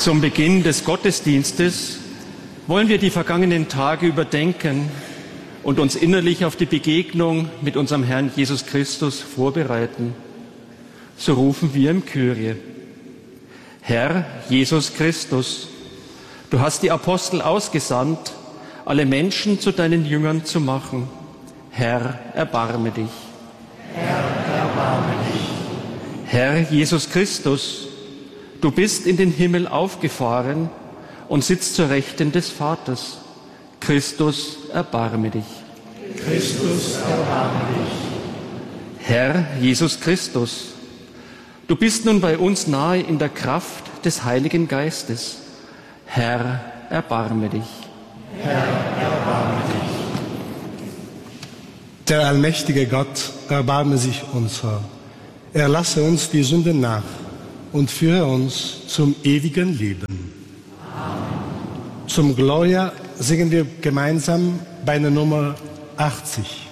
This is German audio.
Zum Beginn des Gottesdienstes wollen wir die vergangenen Tage überdenken und uns innerlich auf die Begegnung mit unserem Herrn Jesus Christus vorbereiten. So rufen wir im Kyrie: Herr Jesus Christus, du hast die Apostel ausgesandt, alle Menschen zu deinen Jüngern zu machen. Herr, erbarme dich. Herr, erbarme dich. Herr Jesus Christus, du bist in den Himmel aufgefahren und sitzt zur Rechten des Vaters. Christus, erbarme dich. Christus, erbarme dich. Herr Jesus Christus, du bist nun bei uns nahe in der Kraft des Heiligen Geistes. Herr, erbarme dich. Herr, erbarme dich. Der allmächtige Gott, erbarme sich unser. Er lasse uns die Sünden nach und führe uns zum ewigen Leben. Amen. Zum Gloria singen wir gemeinsam bei der Nummer 80.